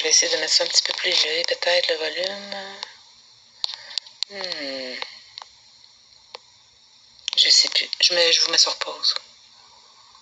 vais essayer de mettre ça un petit peu plus élevé, peut-être, le volume. Je sais plus. Je vous mets sur pause.